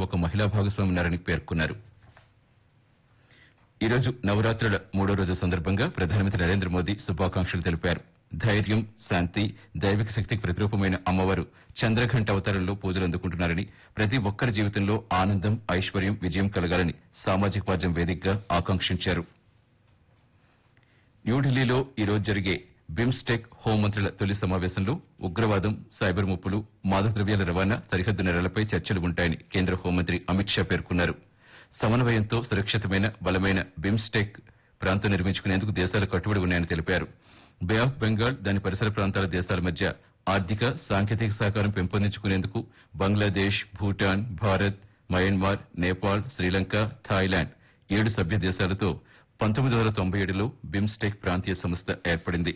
ఒక మహిళా భాగస్వామి ఉన్నారని పేర్కొన్నారు. ఈ రోజు నవరాత్రుల 3వ రోజు సందర్భంగా ప్రధానమంత్రి నరేంద్ర మోదీ శుభాకాంక్షలు తెలిపారు. ధైర్యం, శాంతి, దైవిక శక్తికి ప్రతిరూపమైన అమ్మవారు చంద్రఘంట అవతారంలో పూజలు అందుకుంటున్నారని, ప్రతి ఒక్కరి జీవితంలో ఆనందం, ఐశ్వర్యం, విజయం కలగాలని సామాజిక మాధ్యమం వేదికగా ఆకాంక్షించారు. న్యూఢిల్లీలో ఈ రోజు జరిగే బిమ్స్టెక్ హోంమంత్రుల తొలి సమావేశంలో ఉగ్రవాదం, సైబర్ ముప్పులు, మాదక ద్రవ్యాల రవాణా, సరిహద్దు నేరాలపై చర్చలు ఉంటాయని కేంద్ర హోంమంత్రి అమిత్ షా పేర్కొన్నారు. సమన్వయంతో సురక్షితమైన, బలమైన బిమ్స్టెక్ ప్రాంతం నిర్మించుకునేందుకు దేశాలు కట్టుబడి ఉన్నాయని తెలిపారు. బే ఆఫ్ బెంగాల్, దాని పరిసర ప్రాంతాల దేశాల మధ్య ఆర్థిక, సాంకేతిక సహకారం పెంపొందించుకునేందుకు బంగ్లాదేశ్, భూటాన్, భారత్, మయన్మార్, నేపాల్, శ్రీలంక, థాయిలాండ్ 7 సభ్య దేశాలతో 1997లో బిమ్స్టెక్ ప్రాంతీయ సంస్థ ఏర్పడింది.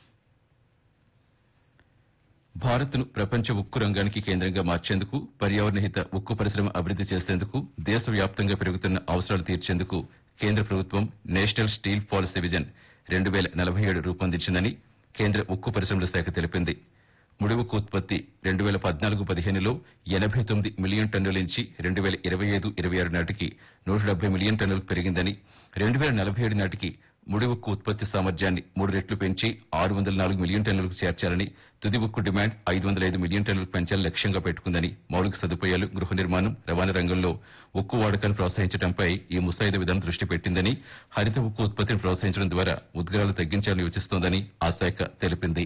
భారత్ను ప్రపంచ ఉక్కు రంగానికి కేంద్రంగా మార్చేందుకు, పర్యావరణహిత ఉక్కు పరిశ్రమ అభివృద్ది చేసేందుకు, దేశవ్యాప్తంగా పెరుగుతున్న అవసరాలు తీర్చేందుకు కేంద్ర ప్రభుత్వం నేషనల్ స్టీల్ పాలసీ విజన్ 2047 రూపొందించిందని కేంద్ర ఉక్కు పరిశ్రమల శాఖ తెలిపింది. ముడి ఉక్కు ఉత్పత్తి 2014-15లో 89 మిలియన్ టన్నుల నుంచి 2025-26 నాటికి 170 మిలియన్ టన్నులకు పెరిగిందని, 2047 నాటికి ముడి ఉక్కు ఉత్పత్తి సామర్థ్యాన్ని 3 రెట్లు పెంచి 604 మిలియన్ టన్నులకు చేర్చాలని, తుది ఉక్కు డిమాండ్ 505 మిలియన్ టన్నులకు పెంచాలని లక్ష్యంగా పెట్టుకుందని, మౌలిక సదుపాయాలు, గృహ నిర్మాణం, రవాణా రంగంలో ఉక్కు వాడకాన్ని ప్రోత్సహించడంపై ఈ ముసాయిదా విధానం దృష్టి పెట్టిందని, హరిత ఉక్కు ఉత్పత్తిని ప్రోత్సహించడం ద్వారా ఉద్గారాలు తగ్గించాలని యోచిస్తోందని ఆ శాఖ తెలిపింది.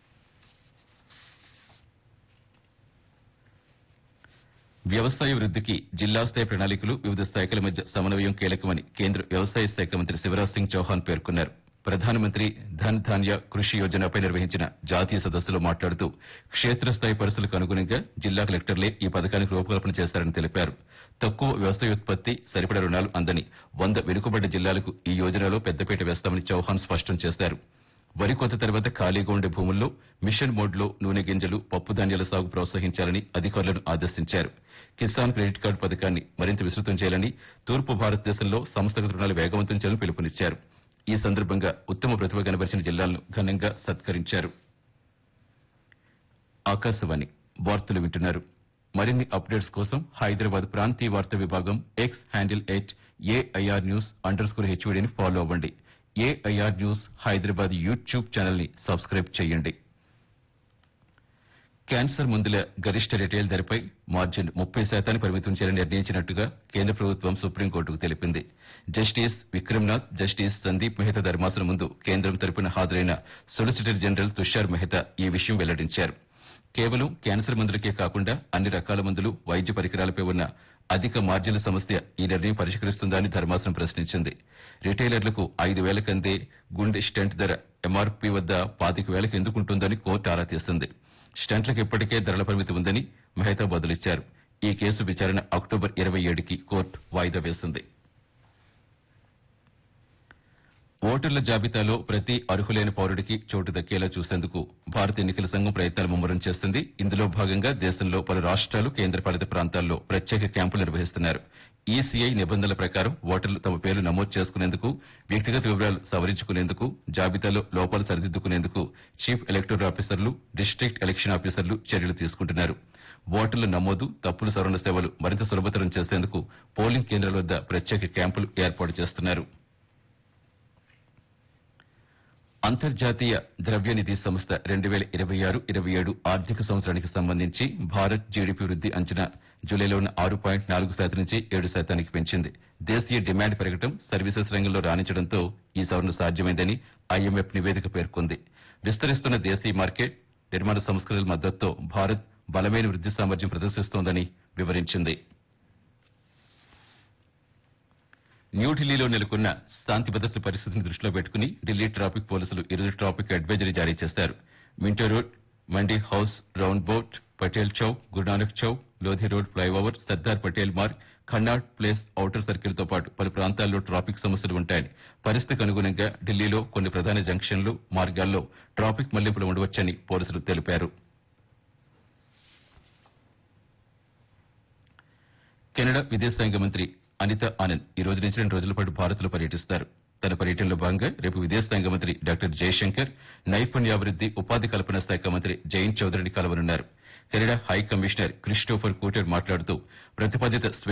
వ్యవసాయ వృద్దికి జిల్లా స్థాయి ప్రణాళికలు, వివిధ శాఖల మధ్య సమన్వయం కీలకమని కేంద్ర వ్యవసాయ శాఖ మంత్రి శివరాజ్ సింగ్ చౌహాన్ పేర్కొన్నారు. ప్రధానమంత్రి ధన్ ధాన్య కృషి యోజనపై నిర్వహించిన జాతీయ సదస్సులో మాట్లాడుతూ, క్షేత్రస్థాయి పరిస్థితులకు అనుగుణంగా జిల్లా కలెక్టర్లే ఈ పథకానికి రూపకల్పన చేశారని తెలిపారు. తక్కువ వ్యవసాయోత్పత్తి, సరిపడా రుణాలు అందని 100 వెనుకబడ్డ జిల్లాలకు ఈ యోజనలో పెద్దపీట వేస్తామని చౌహాన్ స్పష్టం చేశారు. వరి కోత తర్వాత ఖాళీగా ఉండే భూముల్లో మిషన్ మోడ్లో నూనె గింజలు, పప్పు ధాన్యాల సాగు ప్రోత్సహించాలని అధికారులను ఆదేశించారు. కిసాన్ క్రెడిట్ కార్డు పథకాన్ని మరింత విస్తృతం చేయాలని, తూర్పు భారతదేశంలో సంస్థాగత రుణాలు వేగవంతం చేయాలని పిలుపునిచ్చారు. ఈ సందర్భంగా ఉత్తమ ప్రతిభ కనబరిచిన జిల్లాలను ఘనంగా సత్కరించారు. ఆకాశవాణి వార్తలు వింటున్నారు. మరిన్ని అప్డేట్స్ కోసం హైదరాబాద్ ప్రాంతీయ వార్తా విభాగం ఎక్స్ హ్యాండిల్ @AIR News_HVDని ఫాలో అవ్వండి. AIR news Hyderabad YouTube channel ని సబ్స్క్రైబ్ చేయండి. క్యాన్సర్ మందుల గరిష్ట రిటైల్ ధరపై మార్జిన్ 30% పరిమితం చేయాలని నిర్ణయించినట్టుగా కేంద్ర ప్రభుత్వం సుప్రీంకోర్టుకు తెలిపింది. జస్టిస్ విక్రమ్నాథ్, జస్టిస్ సందీప్ మెహతా ధర్మాసనం ముందు కేంద్రం తరపున హాజరైన సొలిసిటర్ జనరల్ తుషార్ మెహతా ఈ విషయం వెల్లడించారు. కేవలం క్యాన్సర్ మందులకే కాకుండా అన్ని రకాల మందులు, వైద్య పరికరాలపై ఉన్న అధిక మార్జిన్ల సమస్య ఈ నిర్ణయం పరిష్కరిస్తుందా అని ధర్మాసనం ప్రశ్నించింది. రిటైలర్లకు 5,000 కందే గుండె స్టెంట్ ధర ఎంఆర్పీ వద్ద 25,000 ఎందుకుంటుందని కోర్టు ఆరా తీసింది. స్టెంట్లకు ఇప్పటికే ధరల పరిమితి ఉందని మెహతా బదులిచ్చారు. ఈ కేసు విచారణ అక్టోబర్ 27కి కోర్టు వాయిదా వేసింది. ఓటర్ల జాబితాలో ప్రతి అర్హులైన పౌరుడికి చోటు దక్కేలా చూసేందుకు భారత ఎన్నికల సంఘం ప్రయత్నాలు ముమ్మరం చేస్తుంది. ఇందులో భాగంగా దేశంలో పలు రాష్ట్రాలు, కేంద్రపాలిత ప్రాంతాల్లో ప్రత్యేక క్యాంపులు నిర్వహిస్తున్నారు. ఈసీఐ నిబంధనల ప్రకారం ఓటర్లు తమ పేర్లు నమోదు చేసుకునేందుకు, వ్యక్తిగత వివరాలు సవరించుకునేందుకు, జాబితాలో లోపాలు సరిదిద్దుకునేందుకు చీఫ్ ఎలక్టోరల్ ఆఫీసర్లు, డిస్టిక్ట్ ఎలక్షన్ ఆఫీసర్లు చర్యలు తీసుకుంటున్నారు. ఓటర్ల నమోదు, తప్పుల సవరణ సేవలు మరింత సులభతరం చేసేందుకు పోలింగ్ కేంద్రాల వద్ద ప్రత్యేక క్యాంపులు ఏర్పాటు చేస్తున్నారు. అంతర్జాతీయ ద్రవ్యనిధి సంస్థ 2026-27 ఆర్థిక సంవత్సరానికి సంబంధించి భారత్ జీడీపీ వృద్ది అంచనా జూలైలో ఉన్న 6.4% నుంచి 7%కి పెంచింది. దేశీయ డిమాండ్ పెరగడం, సర్వీసెస్ రంగంలో రాణించడంతో ఈ సవరణ సాధ్యమైందని ఐఎంఎఫ్ నివేదిక పేర్కొంది. విస్తరిస్తున్న దేశీయ మార్కెట్, నిర్మాణ సంస్కరణల మద్దతుతో భారత్ బలమైన వృద్ది సామర్థ్యం ప్రదర్శిస్తోందని వివరించింది. న్యూఢిల్లీలో నెలకొన్న శాంతి భద్రతల పరిస్థితిని దృష్టిలో పెట్టుకుని ఢిల్లీ ట్రాఫిక్ పోలీసులు ఈరోజు ట్రాఫిక్ అడ్వైజరీ జారీ చేశారు. Minto road, mandi house, round boat, Patel Chowk, Guru Nanak Chowk, Lodhi road flyover, Sardar Patel Marg, ఖన్నాడ్ place outer circle తో పాటు పలు ప్రాంతాల్లో ట్రాఫిక్ సమస్యలు ఉంటాయని, పరిస్థితికి అనుగుణంగా ఢిల్లీలో కొన్ని ప్రధాన జంక్షన్లు, మార్గాల్లో ట్రాఫిక్ మళ్లింపులు ఉండవచ్చని పోలీసులు తెలిపారు. కెనడా విదేశాంగ మంత్రి అనితా ఆనంద్ ఈ రోజు నుంచి 2 రోజుల పాటు భారత్లో పర్యటిస్తారు. తన పర్యటనలో భాగంగా రేపు విదేశాంగ మంత్రి డాక్టర్ జయశంకర్, నైపుణ్యాభివృద్ది, ఉపాధి కల్పన శాఖ మంత్రి Jayant చౌదరిని కలవనున్నారు. Canada high commissioner Christopher కూటర్ మాట్లాడుతూ, ప్రతిపాదిత